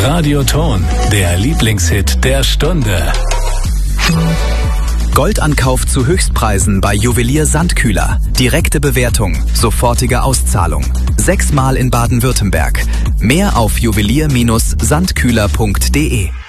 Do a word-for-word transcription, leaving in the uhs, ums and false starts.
Radioton, der Lieblingshit der Stunde. Goldankauf zu Höchstpreisen bei Juwelier Sandkühler. Direkte Bewertung, sofortige Auszahlung. Sechsmal in Baden-Württemberg. Mehr auf juwelier Bindestrich sandkühler punkt de.